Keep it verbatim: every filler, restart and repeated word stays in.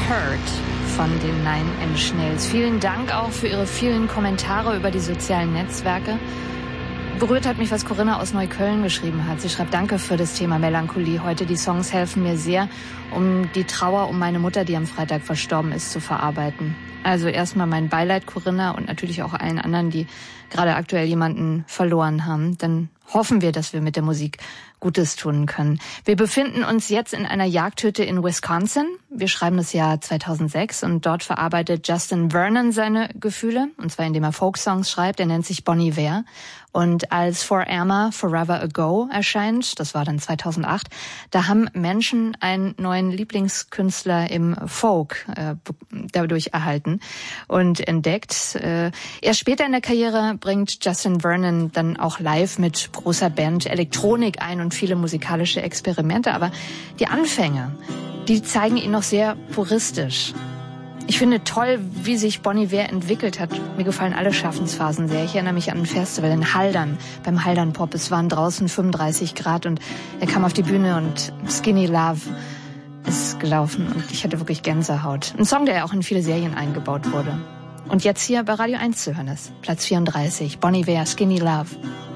Hurt von den Nine Inch Nails. Vielen Dank auch für Ihre vielen Kommentare über die sozialen Netzwerke. Berührt hat mich, was Corinna aus Neukölln geschrieben hat. Sie schreibt: Danke für das Thema Melancholie heute. Die Songs helfen mir sehr, um die Trauer um meine Mutter, die am Freitag verstorben ist, zu verarbeiten. Also erstmal mein Beileid, Corinna, und natürlich auch allen anderen, die gerade aktuell jemanden verloren haben. Dann hoffen wir, dass wir mit der Musik Gutes tun können. Wir befinden uns jetzt in einer Jagdhütte in Wisconsin. Wir schreiben das Jahr zweitausendsechs und dort verarbeitet Justin Vernon seine Gefühle, und zwar indem er Folksongs schreibt. Er nennt sich Bon Iver. Und als For Irma Forever Ago erscheint, das war dann zweitausendacht, da haben Menschen einen neuen Lieblingskünstler im Folk äh, dadurch erhalten und entdeckt. Äh, erst später in der Karriere bringt Justin Vernon dann auch live mit großer Band Elektronik ein und viele musikalische Experimente. Aber die Anfänge, die zeigen ihn noch sehr puristisch. Ich finde toll, wie sich Bon Iver entwickelt hat. Mir gefallen alle Schaffensphasen sehr. Ich erinnere mich an ein Festival in Haldern, beim Haldern Pop. Es waren draußen fünfunddreißig Grad und er kam auf die Bühne und Skinny Love ist gelaufen und ich hatte wirklich Gänsehaut. Ein Song, der ja auch in viele Serien eingebaut wurde. Und jetzt hier bei Radio eins zu hören ist. Platz vierunddreißig, Bon Iver, Skinny Love.